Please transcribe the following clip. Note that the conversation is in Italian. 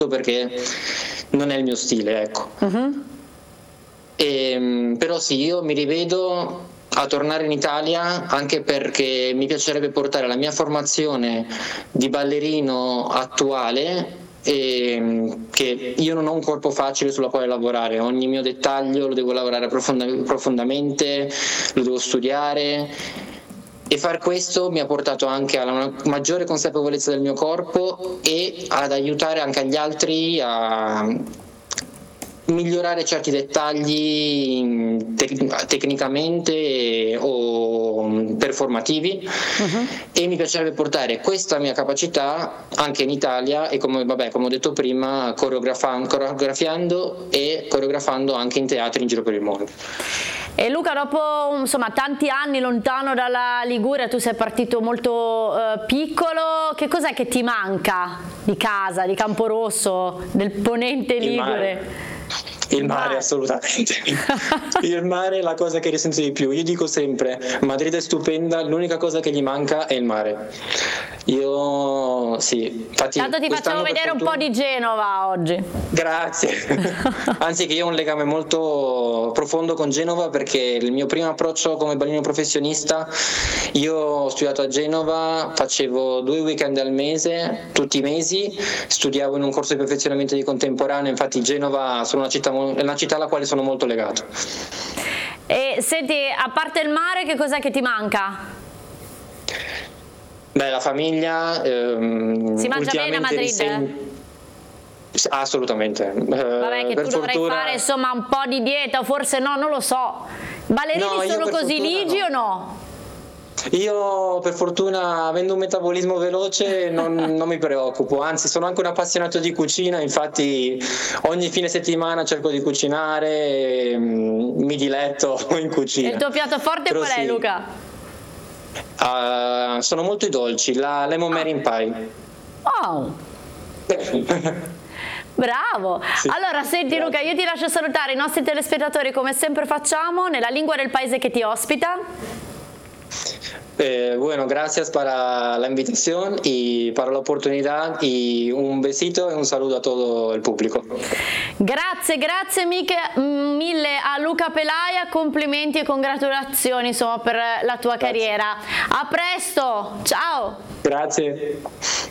perché non è il mio stile, ecco. Però sì, io mi rivedo a tornare in Italia, anche perché mi piacerebbe portare la mia formazione di ballerino attuale, che io non ho un corpo facile sulla quale lavorare, ogni mio dettaglio lo devo lavorare profondamente, lo devo studiare, e far questo mi ha portato anche alla una maggiore consapevolezza del mio corpo e ad aiutare anche agli altri a migliorare certi dettagli tecnicamente o performativi, e mi piacerebbe portare questa mia capacità anche in Italia, e come ho detto prima, coreografiando e coreografando anche in teatri in giro per il mondo. E Luca, dopo tanti anni lontano dalla Liguria, tu sei partito molto piccolo, che cos'è che ti manca di casa, di Camporosso, del ponente ligure? Il mare, assolutamente. Il mare è la cosa che risento di più. Io dico sempre, Madrid è stupenda, l'unica cosa che gli manca è il mare. Io sì, infatti tanto ti facciamo vedere un po' di Genova oggi. Grazie. Anzi, che io ho un legame molto profondo con Genova, perché il mio primo approccio come ballerino professionista, io ho studiato a Genova, facevo 2 weekend al mese, tutti i mesi, studiavo in un corso di perfezionamento di contemporaneo, infatti Genova è una città alla quale sono molto legato. E senti, a parte il mare, che cos'è che ti manca? Beh, la famiglia. Si mangia bene a Madrid? Assolutamente. Vabbè, che tu dovrai fare un po' di dieta, o forse no, non lo so. I ballerini sono così ligi o no? Io per fortuna, avendo un metabolismo veloce, non mi preoccupo, anzi sono anche un appassionato di cucina, infatti ogni fine settimana cerco di cucinare, mi diletto in cucina. E il tuo piatto forte qual è, Luca? Sono molto i dolci, la lemon meringue pie. Oh! Bravo! Sì. Allora senti, Luca, io ti lascio salutare i nostri telespettatori come sempre facciamo, nella lingua del paese che ti ospita. Bueno, gracias para la invitación y para la oportunidad, y un besito e un saludo a todo el pubblico. Grazie mille a Luca Pelaia, complimenti e congratulazioni per la tua carriera. A presto, ciao! Grazie.